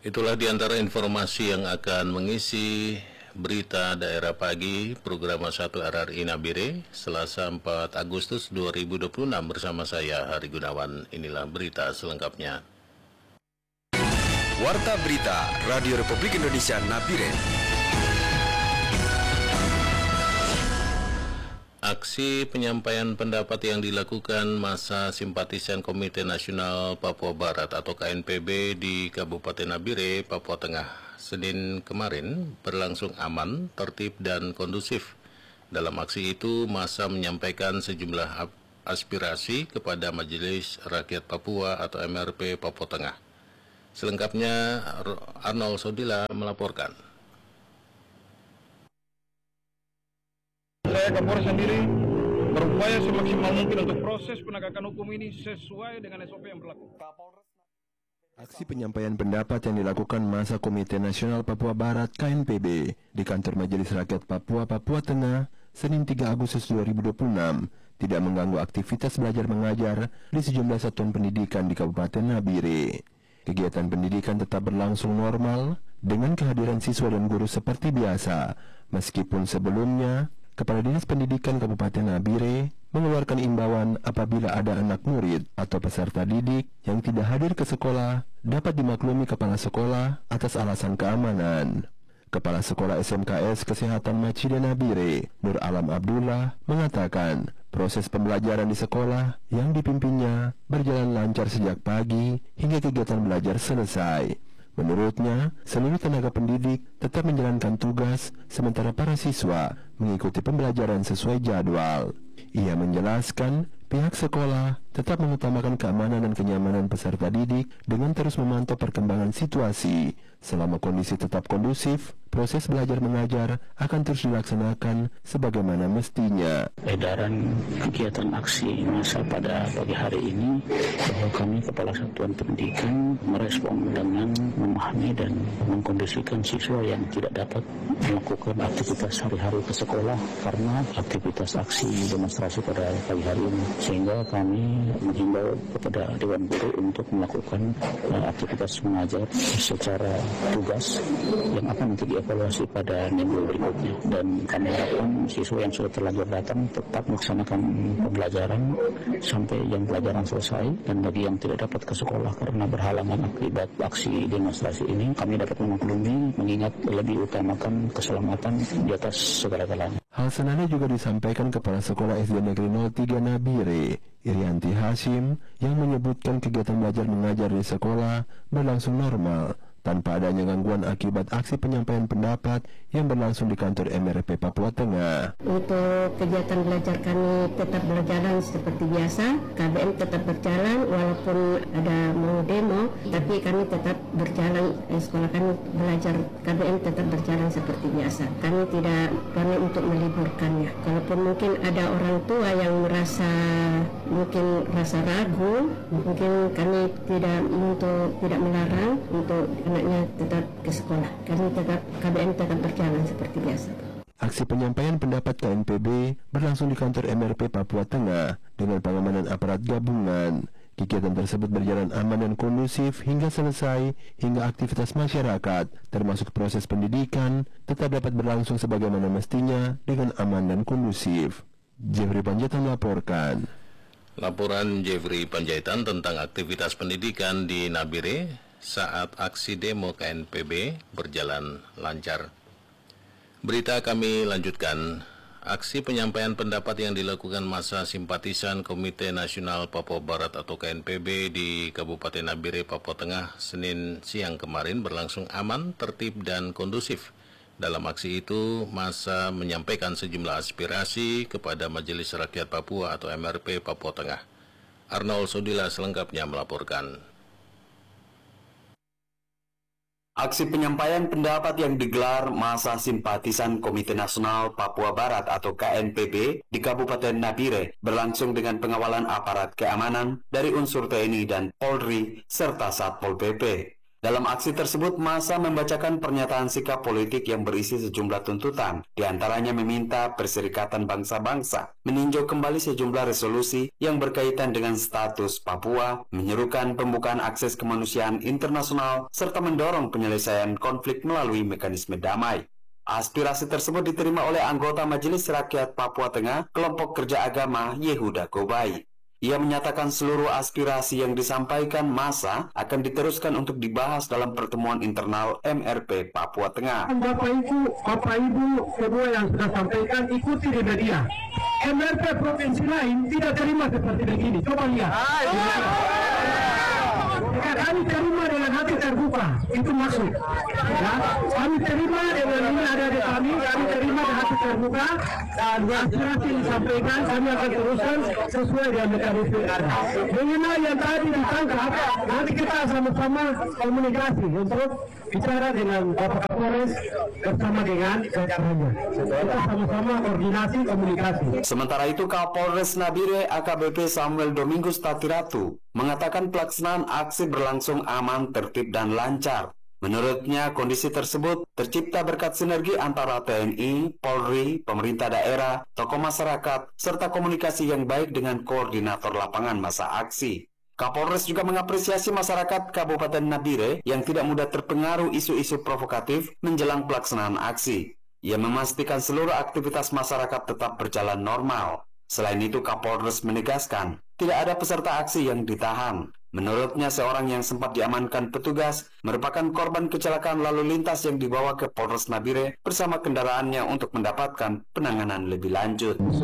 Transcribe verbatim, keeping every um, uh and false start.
Itulah di antara informasi yang akan mengisi berita daerah pagi program satu R R I Nabire Selasa empat Agustus dua ribu dua puluh enam bersama saya Hari Gunawan. Inilah berita selengkapnya. Warta Berita Radio Republik Indonesia Nabire. Aksi penyampaian pendapat yang dilakukan masa simpatisan Komite Nasional Papua Barat atau K N P B di Kabupaten Nabire, Papua Tengah, Senin kemarin berlangsung aman, tertib, dan kondusif. Dalam aksi itu, masa menyampaikan sejumlah aspirasi kepada Majelis Rakyat Papua atau M R P Papua Tengah. Selengkapnya, Arnold Sodila melaporkan. Saya Kapolres sendiri berupaya semaksimal mungkin untuk proses penegakan hukum ini sesuai dengan S O P yang berlaku. Aksi penyampaian pendapat yang dilakukan masa Komite Nasional Papua Barat K N P B di kantor Majelis Rakyat Papua Papua Tengah Senin tiga Agustus dua ribu dua puluh enam tidak mengganggu aktivitas belajar mengajar di sejumlah satuan pendidikan di Kabupaten Nabire. Kegiatan pendidikan tetap berlangsung normal dengan kehadiran siswa dan guru seperti biasa, meskipun sebelumnya Kepala Dinas Pendidikan Kabupaten Nabire mengeluarkan imbauan apabila ada anak murid atau peserta didik yang tidak hadir ke sekolah dapat dimaklumi kepala sekolah atas alasan keamanan. Kepala Sekolah S M K S Kesehatan Macide Nabire, Nur Alam Abdullah, mengatakan proses pembelajaran di sekolah yang dipimpinnya berjalan lancar sejak pagi hingga kegiatan belajar selesai. Menurutnya, seluruh tenaga pendidik tetap menjalankan tugas, sementara para siswa mengikuti pembelajaran sesuai jadwal. Ia menjelaskan, pihak sekolah tetap mengutamakan keamanan dan kenyamanan peserta didik dengan terus memantau perkembangan situasi. Selama kondisi tetap kondusif, proses belajar mengajar akan terus dilaksanakan sebagaimana mestinya. Edaran kegiatan aksi massa pada pagi hari ini bahwa kami Kepala Satuan Pendidikan merespon dengan memahami dan mengkondisikan siswa yang tidak dapat melakukan aktivitas hari-hari ke sekolah karena aktivitas aksi demonstrasi pada pagi hari ini, sehingga kami menghimbau kepada Dewan Guru untuk melakukan uh, aktivitas mengajar secara tugas yang akan nanti dievaluasi pada minggu berikutnya, dan kami harapkan siswa yang sudah terlanjur datang tetap melaksanakan pembelajaran sampai yang pelajaran selesai, dan bagi yang tidak dapat ke sekolah karena berhalangan akibat aksi demonstrasi ini, kami dapat memaklumi mengingat lebih utamakan keselamatan di atas segala-galanya. Hal senada juga disampaikan Kepala Sekolah S D Negeri nol tiga Nabire, Irianti Hashim, yang menyebutkan kegiatan belajar mengajar di sekolah berlangsung normal tanpa adanya gangguan akibat aksi penyampaian pendapat yang berlangsung di kantor M R P Papua Tengah. Untuk kegiatan belajar kami tetap berjalan seperti biasa, K B M tetap berjalan walaupun ada mau demo, tapi kami tetap berjalan, eh, sekolah kami belajar K B M tetap berjalan seperti biasa. Kami tidak pernah untuk meliburkannya. Kalaupun mungkin ada orang tua yang merasa mungkin rasa ragu, mungkin kami tidak untuk tidak melarang untuk anaknya tetap ke sekolah. Kami tetap K B M tetap berjalan seperti biasa. Aksi penyampaian pendapat K N P B berlangsung di kantor M R P Papua Tengah dengan pengamanan aparat gabungan. Kegiatan tersebut berjalan aman dan kondusif hingga selesai, hingga aktivitas masyarakat, termasuk proses pendidikan, tetap dapat berlangsung sebagaimana mestinya dengan aman dan kondusif. Jeffrey Panjaitan melaporkan. Laporan Jeffrey Panjaitan tentang aktivitas pendidikan di Nabire saat aksi demo K N P B berjalan lancar. Berita kami lanjutkan. Aksi penyampaian pendapat yang dilakukan masa simpatisan Komite Nasional Papua Barat atau K N P B di Kabupaten Nabire, Papua Tengah, Senin siang kemarin berlangsung aman, tertib, dan kondusif. Dalam aksi itu, masa menyampaikan sejumlah aspirasi kepada Majelis Rakyat Papua atau M R P Papua Tengah. Arnold Sodila selengkapnya melaporkan. Aksi penyampaian pendapat yang digelar masa simpatisan Komite Nasional Papua Barat atau K N P B di Kabupaten Nabire berlangsung dengan pengawalan aparat keamanan dari unsur T N I dan Polri serta Satpol P P. Dalam aksi tersebut, massa membacakan pernyataan sikap politik yang berisi sejumlah tuntutan, diantaranya meminta Perserikatan Bangsa-Bangsa meninjau kembali sejumlah resolusi yang berkaitan dengan status Papua, menyerukan pembukaan akses kemanusiaan internasional, serta mendorong penyelesaian konflik melalui mekanisme damai. Aspirasi tersebut diterima oleh anggota Majelis Rakyat Papua Tengah, kelompok kerja agama Yehuda Gobai. Ia menyatakan seluruh aspirasi yang disampaikan massa akan diteruskan untuk dibahas dalam pertemuan internal M R P Papua Tengah. Bapak Ibu, Bapak Ibu semua yang sudah sampaikan ikuti di media. M R P provinsi lain tidak terima seperti begini. Coba lihat. Kami terima dengan hati terbuka, itu maksud. Ya, kami terima dengan ini ada di kami, kami terima dengan hati terbuka dan aspirasi disampaikan kami akan teruskan sesuai dengan mekanisme yang ada. Mengenai yang tadi ditangkap, nanti kita sama-sama komunikasi untuk bicara dengan Bapak Kapolres bersama dengan jajarannya. Kita sama-sama koordinasi komunikasi. Sementara itu, Kapolres Nabire A K B P Samuel Domingus Tatiratu mengatakan pelaksanaan aksi berlangsung aman, tertib, dan lancar. Menurutnya, kondisi tersebut tercipta berkat sinergi antara T N I, Polri, pemerintah daerah, tokoh masyarakat, serta komunikasi yang baik dengan koordinator lapangan masa aksi. Kapolres juga mengapresiasi masyarakat Kabupaten Nabire yang tidak mudah terpengaruh isu-isu provokatif menjelang pelaksanaan aksi. Ia memastikan seluruh aktivitas masyarakat tetap berjalan normal. Selain itu, Kapolres menegaskan tidak ada peserta aksi yang ditahan. Menurutnya, seorang yang sempat diamankan petugas merupakan korban kecelakaan lalu lintas yang dibawa ke Polres Nabire bersama kendaraannya untuk mendapatkan penanganan lebih lanjut.